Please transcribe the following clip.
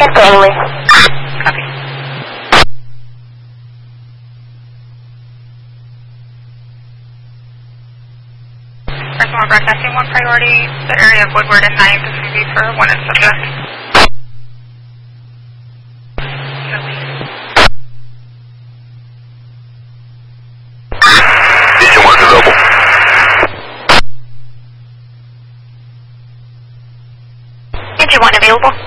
Again for Amy. Copy. Personal broadcasting 1 priority, the area of Woodward and 9th is going to be for 1 subject. Engine 1 available. Engine 1 available.